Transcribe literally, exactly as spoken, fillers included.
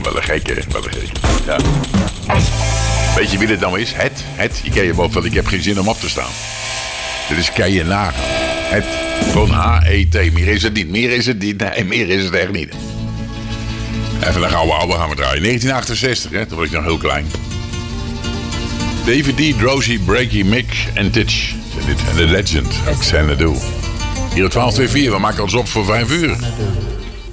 Wat een gekke, wat een gekke. Ja. Weet je wie dit nou is? Het, het. Je ken je boven, ik heb geen zin om op te staan. Dit is Keien Nagen. Het. Van H E T. Meer is het niet. Meer is het niet. Nee, meer is het echt niet. Even een gouden oude gaan we draaien. negentien achtenzestig, hè. Toen was ik nog heel klein. David D, Drowsy, Breaky, Mick en Titch. En The Legend. Xanadu. Hier op twaalf twee vier. We maken ons op voor vijf uur.